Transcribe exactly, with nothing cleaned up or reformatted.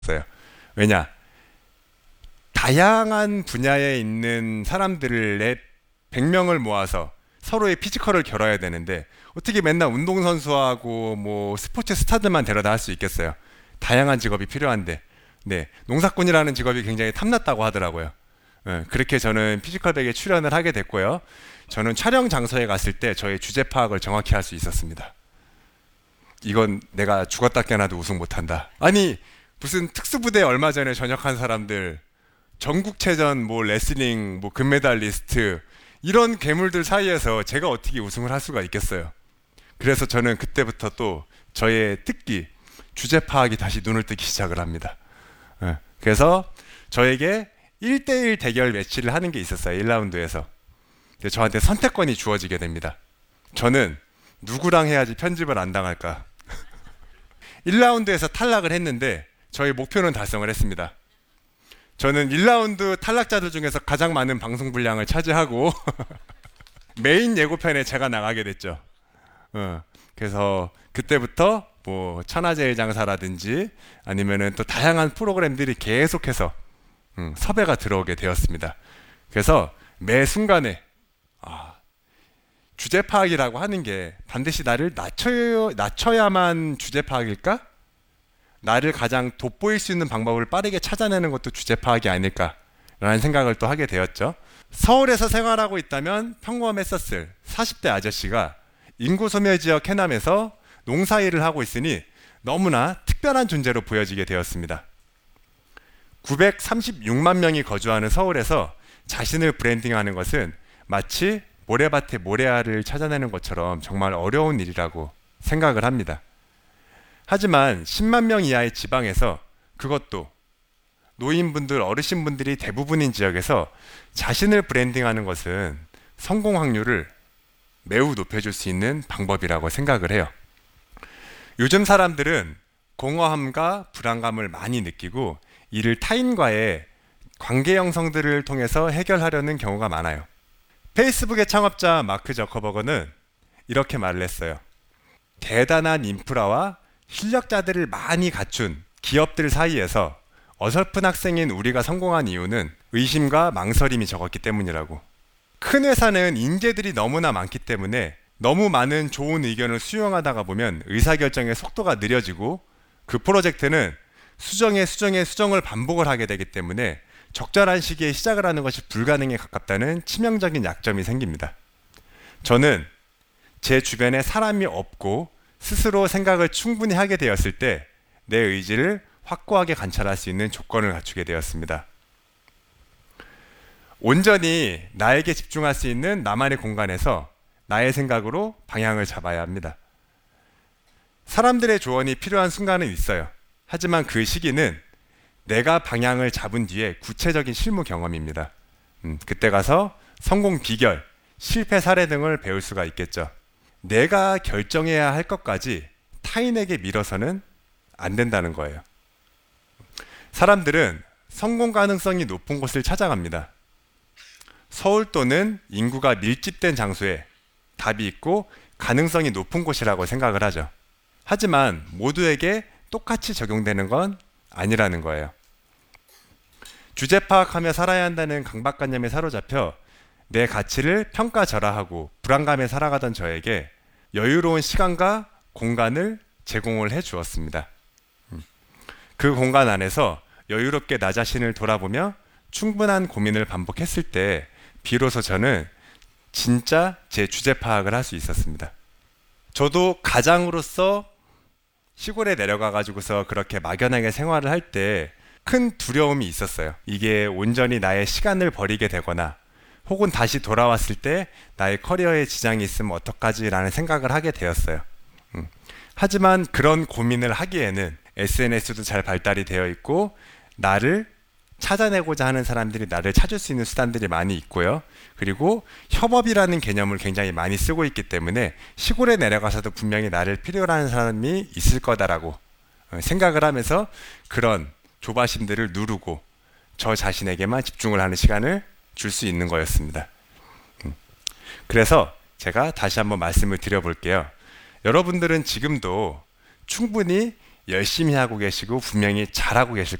있어요. 왜냐? 다양한 분야에 있는 사람들의 백 명을 모아서 서로의 피지컬을 겨뤄야 되는데 어떻게 맨날 운동선수하고 뭐 스포츠 스타들만 데려다 할 수 있겠어요? 다양한 직업이 필요한데, 네, 농사꾼이라는 직업이 굉장히 탐났다고 하더라고요. 네, 그렇게 저는 피지컬백에 출연을 하게 됐고요. 저는 촬영 장소에 갔을 때 저의 주제 파악을 정확히 할 수 있었습니다. 이건 내가 죽었다 깨어나도 우승 못한다. 아니, 무슨 특수부대 얼마 전에 전역한 사람들, 전국체전 뭐 레슬링 뭐 금메달리스트, 이런 괴물들 사이에서 제가 어떻게 우승을 할 수가 있겠어요. 그래서 저는 그때부터 또 저의 특기, 주제 파악이 다시 눈을 뜨기 시작을 합니다. 예, 그래서 저에게 일 대일 대결 매치를 하는 게 있었어요. 일 라운드에서. 근데 저한테 선택권이 주어지게 됩니다. 저는 누구랑 해야지 편집을 안 당할까. 일 라운드에서 탈락을 했는데 저희 목표는 달성을 했습니다. 저는 일 라운드 탈락자들 중에서 가장 많은 방송 분량을 차지하고 메인 예고편에 제가 나가게 됐죠. 어, 그래서 그때부터 뭐 천하제일 장사라든지 아니면은 또 다양한 프로그램들이 계속해서 음, 섭외가 들어오게 되었습니다. 그래서 매 순간에 아, 주제 파악이라고 하는 게 반드시 나를 낮춰, 낮춰야만 주제 파악일까? 나를 가장 돋보일 수 있는 방법을 빠르게 찾아내는 것도 주제 파악이 아닐까라는 생각을 또 하게 되었죠. 서울에서 생활하고 있다면 평범했었을 사십 대 아저씨가 인구 소멸 지역 해남에서 농사일을 하고 있으니 너무나 특별한 존재로 보여지게 되었습니다. 구백삼십육만 명이 거주하는 서울에서 자신을 브랜딩하는 것은 마치 모래밭에 모래알을 찾아내는 것처럼 정말 어려운 일이라고 생각을 합니다. 하지만 십만 명 이하의 지방에서, 그것도 노인분들, 어르신분들이 대부분인 지역에서 자신을 브랜딩하는 것은 성공 확률을 매우 높여줄 수 있는 방법이라고 생각을 해요. 요즘 사람들은 공허함과 불안감을 많이 느끼고 이를 타인과의 관계 형성들을 통해서 해결하려는 경우가 많아요. 페이스북의 창업자 마크 저커버거는 이렇게 말을 했어요. 대단한 인프라와 실력자들을 많이 갖춘 기업들 사이에서 어설픈 학생인 우리가 성공한 이유는 의심과 망설임이 적었기 때문이라고. 큰 회사는 인재들이 너무나 많기 때문에 너무 많은 좋은 의견을 수용하다가 보면 의사결정의 속도가 느려지고 그 프로젝트는 수정에 수정에 수정을 반복을 하게 되기 때문에 적절한 시기에 시작을 하는 것이 불가능에 가깝다는 치명적인 약점이 생깁니다. 저는 제 주변에 사람이 없고 스스로 생각을 충분히 하게 되었을 때 내 의지를 확고하게 관찰할 수 있는 조건을 갖추게 되었습니다. 온전히 나에게 집중할 수 있는 나만의 공간에서 나의 생각으로 방향을 잡아야 합니다. 사람들의 조언이 필요한 순간은 있어요. 하지만 그 시기는 내가 방향을 잡은 뒤에 구체적인 실무 경험입니다. 음, 그때 가서 성공 비결, 실패 사례 등을 배울 수가 있겠죠. 내가 결정해야 할 것까지 타인에게 밀어서는 안 된다는 거예요. 사람들은 성공 가능성이 높은 곳을 찾아갑니다. 서울 또는 인구가 밀집된 장소에 답이 있고 가능성이 높은 곳이라고 생각을 하죠. 하지만 모두에게 똑같이 적용되는 건 아니라는 거예요. 주제 파악하며 살아야 한다는 강박관념에 사로잡혀 내 가치를 평가절하하고 불안감에 살아가던 저에게 여유로운 시간과 공간을 제공을 해 주었습니다. 그 공간 안에서 여유롭게 나 자신을 돌아보며 충분한 고민을 반복했을 때 비로소 저는 진짜 제 주제 파악을 할 수 있었습니다. 저도 가장으로서 시골에 내려가 가지고서 그렇게 막연하게 생활을 할 때 큰 두려움이 있었어요. 이게 온전히 나의 시간을 버리게 되거나 혹은 다시 돌아왔을 때 나의 커리어에 지장이 있으면 어떡하지 라는 생각을 하게 되었어요. 음. 하지만 그런 고민을 하기에는 에스엔에스도 잘 발달이 되어 있고 나를 찾아내고자 하는 사람들이 나를 찾을 수 있는 수단들이 많이 있고요. 그리고 협업이라는 개념을 굉장히 많이 쓰고 있기 때문에 시골에 내려가서도 분명히 나를 필요로 하는 사람이 있을 거다라고 생각을 하면서 그런 조바심들을 누르고 저 자신에게만 집중을 하는 시간을 줄 수 있는 거였습니다. 그래서 제가 다시 한번 말씀을 드려볼게요. 여러분들은 지금도 충분히 열심히 하고 계시고 분명히 잘하고 계실